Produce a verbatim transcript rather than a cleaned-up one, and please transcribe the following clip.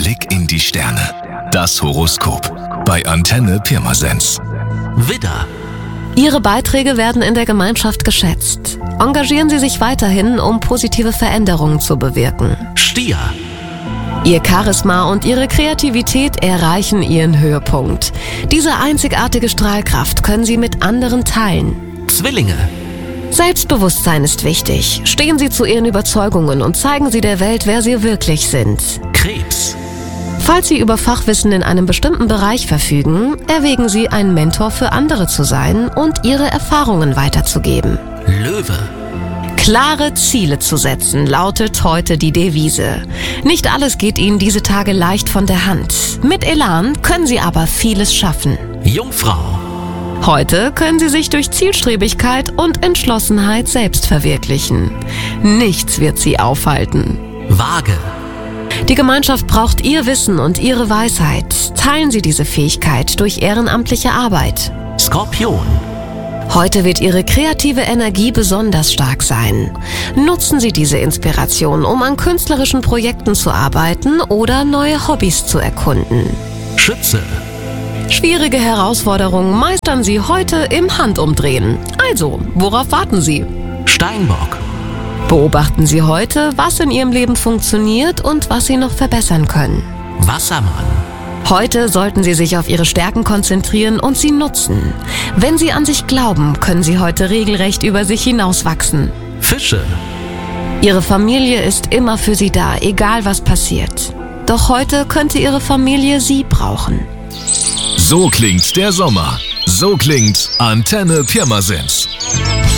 Blick in die Sterne. Das Horoskop bei Antenne Pirmasens. Widder. Ihre Beiträge werden in der Gemeinschaft geschätzt. Engagieren Sie sich weiterhin, um positive Veränderungen zu bewirken. Stier. Ihr Charisma und Ihre Kreativität erreichen ihren Höhepunkt. Diese einzigartige Strahlkraft können Sie mit anderen teilen. Zwillinge. Selbstbewusstsein ist wichtig. Stehen Sie zu Ihren Überzeugungen und zeigen Sie der Welt, wer Sie wirklich sind. Krebs. Falls Sie über Fachwissen in einem bestimmten Bereich verfügen, erwägen Sie, ein Mentor für andere zu sein und Ihre Erfahrungen weiterzugeben. Löwe. Klare Ziele zu setzen, lautet heute die Devise. Nicht alles geht Ihnen diese Tage leicht von der Hand. Mit Elan können Sie aber vieles schaffen. Jungfrau. Heute können Sie sich durch Zielstrebigkeit und Entschlossenheit selbst verwirklichen. Nichts wird Sie aufhalten. Waage. Die Gemeinschaft braucht Ihr Wissen und Ihre Weisheit. Teilen Sie diese Fähigkeit durch ehrenamtliche Arbeit. Skorpion. Heute wird Ihre kreative Energie besonders stark sein. Nutzen Sie diese Inspiration, um an künstlerischen Projekten zu arbeiten oder neue Hobbys zu erkunden. Schütze. Schwierige Herausforderungen meistern Sie heute im Handumdrehen. Also, worauf warten Sie? Steinbock. Beobachten Sie heute, was in Ihrem Leben funktioniert und was Sie noch verbessern können. Wassermann. Heute sollten Sie sich auf Ihre Stärken konzentrieren und sie nutzen. Wenn Sie an sich glauben, können Sie heute regelrecht über sich hinauswachsen. Fische. Ihre Familie ist immer für Sie da, egal was passiert. Doch heute könnte Ihre Familie Sie brauchen. So klingt der Sommer. So klingt Antenne Pirmasens.